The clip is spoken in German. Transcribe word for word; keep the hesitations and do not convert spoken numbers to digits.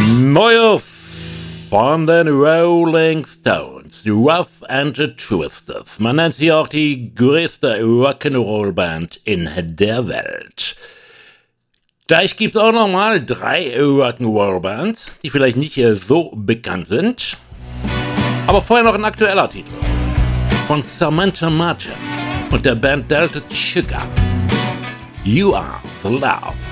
Neues von den Rolling Stones, Rough and the Twisters. Man nennt sie auch die größte Rock'n'Roll-Band in der Welt. Gleich gibt's auch nochmal drei Rock'n'Roll-Bands, die vielleicht nicht so bekannt sind. Aber vorher noch ein aktueller Titel von Samantha Martin und der Band Delta Sugar. You Are the Love.